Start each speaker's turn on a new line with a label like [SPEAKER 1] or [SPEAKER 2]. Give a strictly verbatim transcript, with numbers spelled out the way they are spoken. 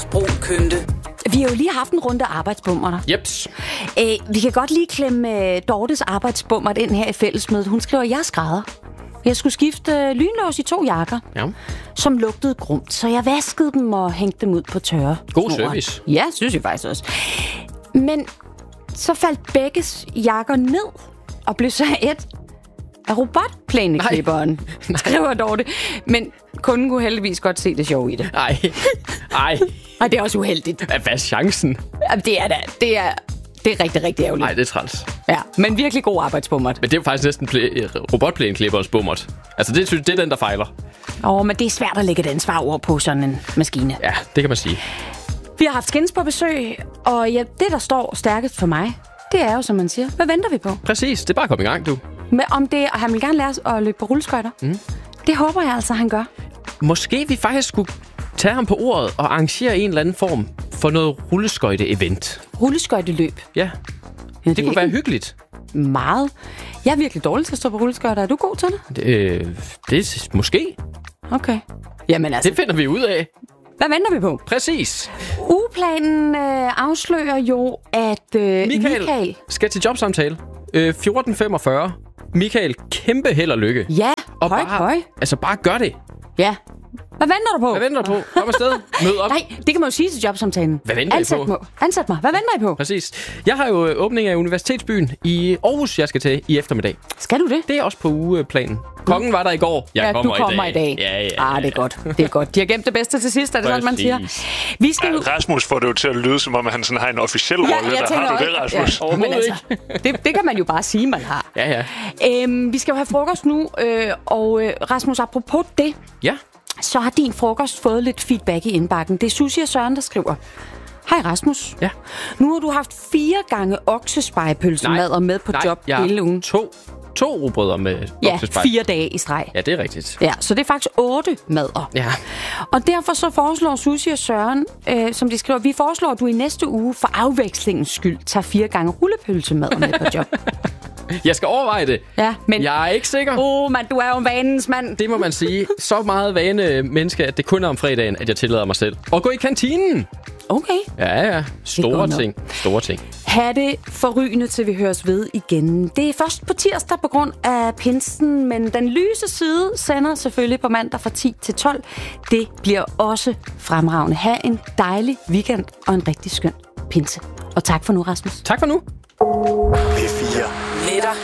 [SPEAKER 1] brun kønte.
[SPEAKER 2] Vi har jo lige haft en runde arbejdsbummer.
[SPEAKER 3] Jeps.
[SPEAKER 2] Æ, vi kan godt lige klemme uh, Dortes arbejdsbummer ind her i fællesmødet. Hun skriver, jeg er skrædder. Jeg skulle skifte uh, lynlås i to jakker,
[SPEAKER 3] Ja.
[SPEAKER 2] som lugtede grumt, så jeg vaskede dem og hængte dem ud på tørre.
[SPEAKER 3] God
[SPEAKER 2] snoren.
[SPEAKER 3] service.
[SPEAKER 2] Ja, synes jeg faktisk også. Men så faldt begge jakker ned og blev så et af robotplæneklipperen, skriver Dorte. Men kunden kunne heldigvis godt se det sjove i det.
[SPEAKER 3] Ej. Ej.
[SPEAKER 2] Og det er også uheldigt.
[SPEAKER 3] Hvad er chancen?
[SPEAKER 2] Jamen, det er da, det er, det er rigtig, rigtig ærgerligt.
[SPEAKER 3] Nej, det er træls.
[SPEAKER 2] Ja, men virkelig god arbejdsbummert.
[SPEAKER 3] Men det er jo faktisk næsten plæ- robotplænklipperens bummert. Altså, det, det er den, der fejler.
[SPEAKER 2] Åh, oh, men det er svært at lægge et ansvar over på sådan en maskine.
[SPEAKER 3] Ja, det kan man sige.
[SPEAKER 2] Vi har haft Skins på besøg, og ja, det, der står stærkest for mig, det er jo, som man siger, hvad venter vi på?
[SPEAKER 3] Præcis, det er bare at komme i gang, du.
[SPEAKER 2] Men om det, og han vil gerne lære os at løbe på rulleskøjter. Mm. Det håber jeg altså, han gør.
[SPEAKER 3] Måske vi faktisk skulle tage ham på ordet og arrangere en eller anden form for noget rulleskøjte-event.
[SPEAKER 2] Rulleskøjteløb.
[SPEAKER 3] Ja,
[SPEAKER 2] Ja,
[SPEAKER 3] det kunne være hyggeligt.
[SPEAKER 2] Meget. Jeg er virkelig dårlig til at stå på rulleskøjter. Er du god til det?
[SPEAKER 3] Det, øh, det er måske.
[SPEAKER 2] Okay. Jamen altså,
[SPEAKER 3] Det finder vi ud af.
[SPEAKER 2] hvad venter vi på?
[SPEAKER 3] Præcis.
[SPEAKER 2] Ugeplanen øh, afslører jo, at øh,
[SPEAKER 3] Michael,
[SPEAKER 2] Michael...
[SPEAKER 3] skal til jobsamtale. Øh, fjorten femogfyrre. Michael, kæmpe held og lykke.
[SPEAKER 2] Ja,
[SPEAKER 3] Og
[SPEAKER 2] høj,
[SPEAKER 3] bare,
[SPEAKER 2] høj.
[SPEAKER 3] Altså, bare gør det.
[SPEAKER 2] Ja. Hvad venter du på?
[SPEAKER 3] Hvad venter du på? Kom afsted. Mød op.
[SPEAKER 2] Nej, det kan man jo sige til jobsamtalen.
[SPEAKER 3] Hvad venter I
[SPEAKER 2] Ansæt
[SPEAKER 3] på?
[SPEAKER 2] Mig. Ansæt mig. Hvad venter I på?
[SPEAKER 3] Præcis. Jeg har jo øh, åbning af Universitetsbyen i Aarhus, jeg skal til i eftermiddag.
[SPEAKER 2] Skal du det?
[SPEAKER 3] Det er også på ugeplanen. Kongen var der i går. Jeg
[SPEAKER 2] ja,
[SPEAKER 3] kommer
[SPEAKER 2] du kommer i dag.
[SPEAKER 3] i dag. Ja, ja,
[SPEAKER 2] Ah, det er godt. Det er godt. De har gemt det bedste til sidst, er det sådan, man siger. Vi skal jo...
[SPEAKER 4] Ja, Rasmus får det jo til at lyde, som om han sådan har en officiel rolle.
[SPEAKER 2] Ja, jeg
[SPEAKER 4] der.
[SPEAKER 2] tænker
[SPEAKER 4] Har du det,
[SPEAKER 2] også-
[SPEAKER 4] Rasmus?
[SPEAKER 2] Ja, men altså, det, det kan man jo bare sige, man har.
[SPEAKER 3] Ja, ja.
[SPEAKER 2] Øhm, vi skal jo have frokost nu, øh, og øh, Rasmus, apropos det,
[SPEAKER 3] Ja.
[SPEAKER 2] så har din frokost fået lidt feedback i indbakken. Det er Susie og Søren, der skriver. Hej Rasmus.
[SPEAKER 3] Ja.
[SPEAKER 2] Nu har du haft fire gange oksespejepølsemad med på
[SPEAKER 3] Nej,
[SPEAKER 2] job
[SPEAKER 3] jeg har
[SPEAKER 2] hele ugen.
[SPEAKER 3] To, to rugbrødder med
[SPEAKER 2] Ja,
[SPEAKER 3] oksespej.
[SPEAKER 2] fire dage i streg.
[SPEAKER 3] Ja, det er rigtigt.
[SPEAKER 2] Ja, så det er faktisk otte madder.
[SPEAKER 3] Ja.
[SPEAKER 2] Og derfor så foreslår Susie og Søren, øh, som de skriver, vi foreslår, at du i næste uge for afvekslingens skyld tager fire gange rullepølsemad med på job.
[SPEAKER 3] Jeg skal overveje det.
[SPEAKER 2] Ja, men...
[SPEAKER 3] Jeg er ikke sikker.
[SPEAKER 2] Åh, oh, mand, du er jo en vanens mand.
[SPEAKER 3] Det må man sige. Så meget vane menneske, at det kun er om fredagen, at jeg tillader mig selv at gå i kantinen.
[SPEAKER 2] Okay.
[SPEAKER 3] Ja, ja. Store
[SPEAKER 2] godt nok.
[SPEAKER 3] ting. Store ting.
[SPEAKER 2] Ha' det forrygende, til vi høres ved igen. Det er først på tirsdag på grund af pinsen, men den lyse side sender selvfølgelig på mandag fra ti til tolv. Det bliver også fremragende. Ha' en dejlig weekend og en rigtig skøn pinse. Og tak for nu, Rasmus.
[SPEAKER 3] Tak for nu.
[SPEAKER 1] P fire. Netter